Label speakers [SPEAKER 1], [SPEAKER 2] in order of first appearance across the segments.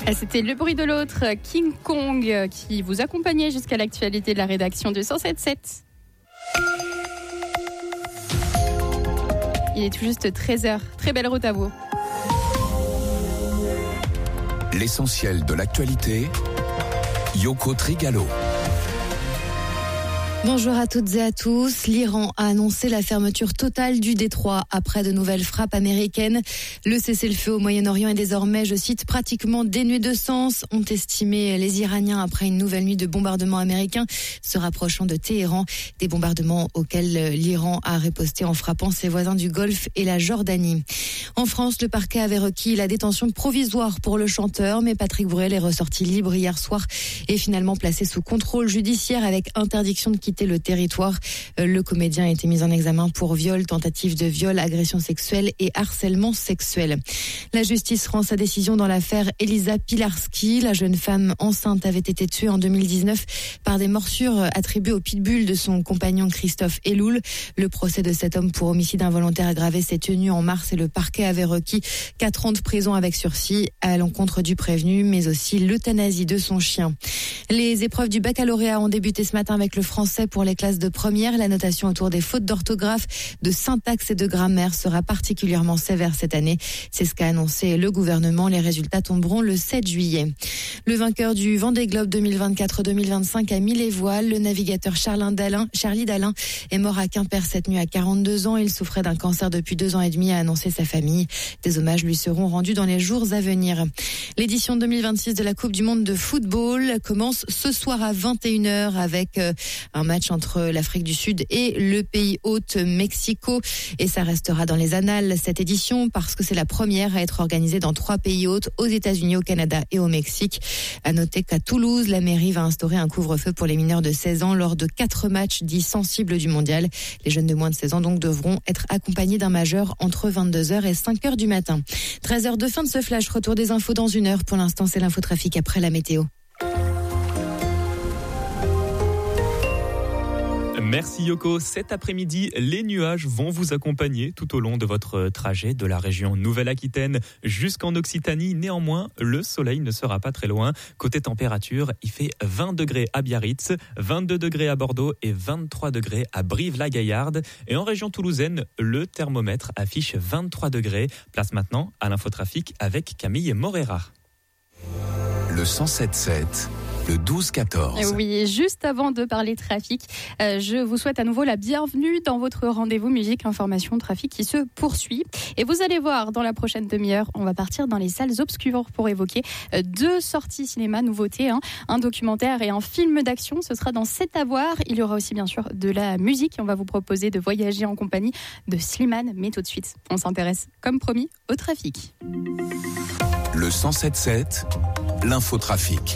[SPEAKER 1] C'était Le Bruit de l'Autre, King Kong, qui vous accompagnait jusqu'à l'actualité de la rédaction du 107.7. Il est tout juste 13h. Très belle route à vous.
[SPEAKER 2] L'essentiel de l'actualité, Yoko Trigalo.
[SPEAKER 3] Bonjour à toutes et à tous. L'Iran a annoncé la fermeture totale du détroit après de nouvelles frappes américaines. Le cessez-le-feu au Moyen-Orient est désormais, je cite, pratiquement dénué de sens, ont estimé les Iraniens après une nouvelle nuit de bombardements américains se rapprochant de Téhéran. Des bombardements auxquels l'Iran a riposté en frappant ses voisins du Golfe et la Jordanie. En France, le parquet avait requis la détention provisoire pour le chanteur, mais Patrick Bruel est ressorti libre hier soir et finalement placé sous contrôle judiciaire avec interdiction de quitter le territoire. Le comédien a été mis en examen pour viol, tentative de viol, agression sexuelle et harcèlement sexuel. La justice rend sa décision dans l'affaire Elisa Pilarski. La jeune femme enceinte avait été tuée en 2019 par des morsures attribuées au pitbull de son compagnon Christophe Eloul. Le procès de cet homme pour homicide involontaire aggravé s'est tenu en mars et le parquet avait requis 4 ans de prison avec sursis à l'encontre du prévenu, mais aussi l'euthanasie de son chien. Les épreuves du baccalauréat ont débuté ce matin avec le français pour les classes de première. La notation autour des fautes d'orthographe, de syntaxe et de grammaire sera particulièrement sévère cette année. C'est ce qu'a annoncé le gouvernement. Les résultats tomberont le 7 juillet. Le vainqueur du Vendée Globe 2024-2025 a mis les voiles. Le navigateur Charlie Dalin est mort à Quimper cette nuit à 42 ans. Il souffrait d'un cancer depuis 2 ans et demi, a annoncé sa famille. Des hommages lui seront rendus dans les jours à venir. L'édition 2026 de la Coupe du Monde de football commence ce soir à 21h avec un match entre l'Afrique du Sud et le pays hôte Mexico. Et ça restera dans les annales cette édition parce que c'est la première à être organisée dans 3 pays hôtes, aux États-Unis, au Canada et au Mexique. À noter qu'à Toulouse, la mairie va instaurer un couvre-feu pour les mineurs de 16 ans lors de 4 matchs dits sensibles du mondial. Les jeunes de moins de 16 ans donc devront être accompagnés d'un majeur entre 22h et 5h du matin. 13h de fin de ce flash. Retour des infos dans 1 heure. Pour l'instant, c'est l'infotrafic après la météo.
[SPEAKER 4] Merci Yoko. Cet après-midi, les nuages vont vous accompagner tout au long de votre trajet de la région Nouvelle-Aquitaine jusqu'en Occitanie. Néanmoins, le soleil ne sera pas très loin. Côté température, il fait 20 degrés à Biarritz, 22 degrés à Bordeaux et 23 degrés à Brive-la-Gaillarde. Et en région toulousaine, le thermomètre affiche 23 degrés. Place maintenant à l'infotrafic avec Camille Morera.
[SPEAKER 2] Le 107.7. Le 12-14.
[SPEAKER 1] Oui, juste avant de parler trafic, je vous souhaite à nouveau la bienvenue dans votre rendez-vous musique, information, trafic qui se poursuit. Et vous allez voir, dans la prochaine demi-heure, on va partir dans les salles obscures pour évoquer 2 sorties cinéma, nouveautés, un documentaire et un film d'action. Ce sera dans 7 à voir. Il y aura aussi bien sûr de la musique. On va vous proposer de voyager en compagnie de Slimane. Mais tout de suite, on s'intéresse, comme promis, au trafic.
[SPEAKER 2] Le 107.7, l'infotrafic.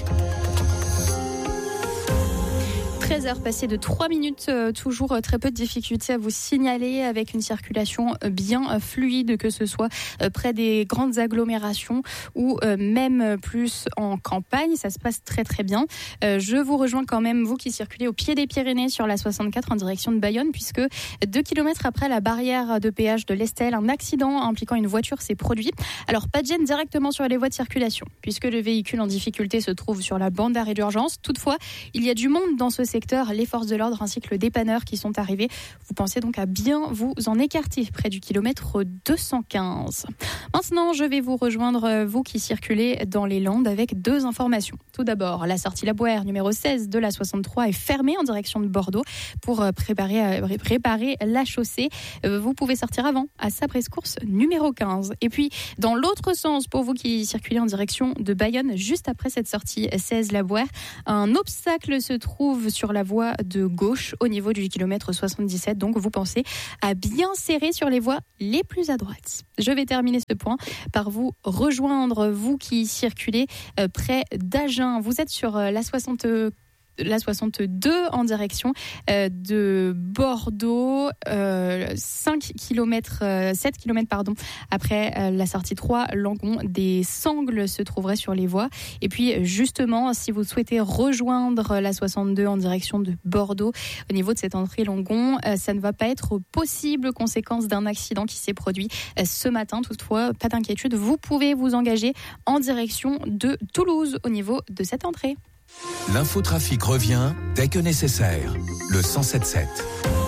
[SPEAKER 1] 13h passées de 3 minutes, toujours très peu de difficultés à vous signaler avec une circulation bien fluide, que ce soit près des grandes agglomérations ou même plus en campagne. Ça se passe très très bien. Je vous rejoins quand même, vous qui circulez au pied des Pyrénées sur la 64 en direction de Bayonne, puisque 2 km après la barrière de péage de l'Estel, un accident impliquant une voiture s'est produit. Alors pas de gêne directement sur les voies de circulation, puisque le véhicule en difficulté se trouve sur la bande d'arrêt d'urgence. Toutefois, il y a du monde dans ce secteur, les forces de l'ordre ainsi que le dépanneur qui sont arrivés. Vous pensez donc à bien vous en écarter près du kilomètre 215. Maintenant, je vais vous rejoindre, vous qui circulez dans les Landes, avec 2 informations. Tout d'abord, la sortie Labouère numéro 16 de la 63 est fermée en direction de Bordeaux pour préparer la chaussée. Vous pouvez sortir avant à Sabré-Course numéro 15. Et puis, dans l'autre sens, pour vous qui circulez en direction de Bayonne, juste après cette sortie 16 Labouère, un obstacle se trouve sur la voie de gauche au niveau du kilomètre 77. Donc, vous pensez à bien serrer sur les voies les plus à droite. Je vais terminer ce point par vous rejoindre, vous qui circulez près d'Agen. Vous êtes sur la 64 la 62 en direction de Bordeaux, 7 km après la sortie 3 Langon. Des sangles se trouveraient sur les voies. Et puis justement, si vous souhaitez rejoindre la 62 en direction de Bordeaux, au niveau de cette entrée Langon, ça ne va pas être possible, conséquence d'un accident qui s'est produit ce matin. Toutefois, pas d'inquiétude, vous pouvez vous engager en direction de Toulouse au niveau de cette entrée.
[SPEAKER 2] L'infotrafic revient dès que nécessaire. Le 107.7.